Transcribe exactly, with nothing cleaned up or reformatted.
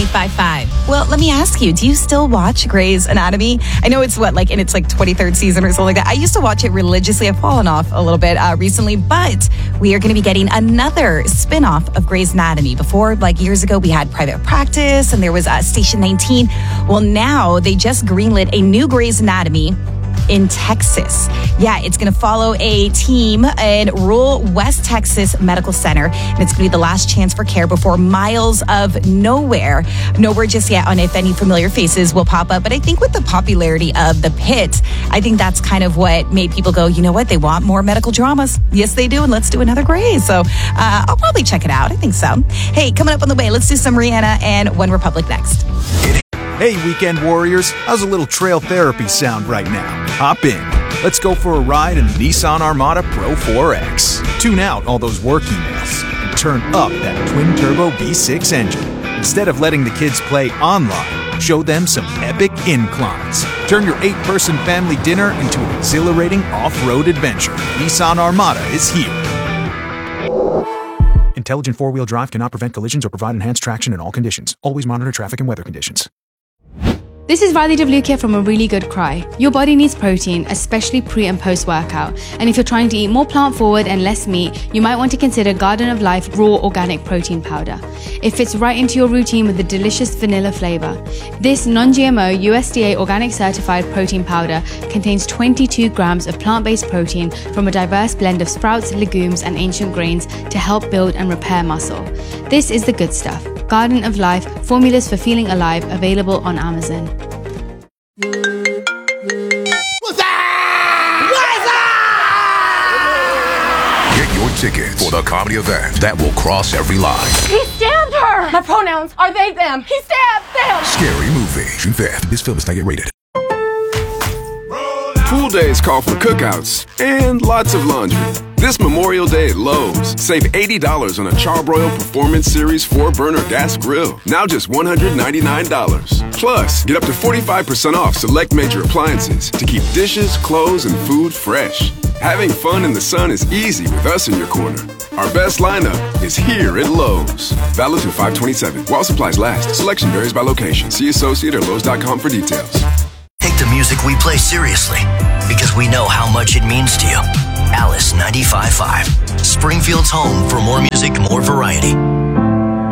ninety-five point five. Well, let me ask you, do you still watch Grey's Anatomy? I know it's what, like in its like twenty-third season or something like that. I used to watch it religiously. I've fallen off a little bit uh, recently, but we are going to be getting another spin-off of Grey's Anatomy. Before, like years ago, we had Private Practice and there was uh, Station nineteen. Well, now they just greenlit a new Grey's Anatomy in Texas. Yeah, it's going to follow a team in rural West Texas Medical Center, and it's going to be the last chance for care before miles of nowhere. Nowhere just yet on if any familiar faces will pop up, but I think with the popularity of The Pit, I think that's kind of what made people go, you know what, they want more medical dramas. Yes, they do, and let's do another Grey. So uh, I'll probably check it out. I think so. Hey, coming up on the way, let's do some Rihanna and One Republic next. Hey, weekend warriors, how's a little trail therapy sound right now? Hop in. Let's go for a ride in the Nissan Armada Pro four X. Tune out all those work emails and turn up that twin-turbo V six engine. Instead of letting the kids play online, show them some epic inclines. Turn your eight-person family dinner into an exhilarating off-road adventure. Nissan Armada is here. Intelligent four-wheel drive cannot prevent collisions or provide enhanced traction in all conditions. Always monitor traffic and weather conditions. This is Riley Devlukia from A Really Good Cry. Your body needs protein, especially pre and post workout. And if you're trying to eat more plant forward and less meat, you might want to consider Garden of Life Raw Organic Protein Powder. It fits right into your routine with a delicious vanilla flavor. This non-G M O U S D A organic certified protein powder contains twenty-two grams of plant-based protein from a diverse blend of sprouts, legumes, and ancient grains to help build and repair muscle. This is the good stuff. Garden of Life, formulas for feeling alive, available on Amazon. What's that? What's that? Get your tickets for the comedy event that will cross every line. He stabbed her! My pronouns are they, them. He stabbed them! Scary Movie, June fifth. This film is not yet rated. Pool days call for cookouts and lots of laundry. This Memorial Day at Lowe's, save eighty dollars on a Charbroil Performance Series four burner gas grill. Now just one hundred ninety-nine dollars. Plus, get up to forty-five percent off select major appliances to keep dishes, clothes, and food fresh. Having fun in the sun is easy with us in your corner. Our best lineup is here at Lowe's. Valid through five twenty-seven. While supplies last. Selection varies by location. See associate or Lowe's dot com for details. Take the music we play seriously because we know how much it means to you. Alice ninety-five point five, Springfield's home for more music, more variety.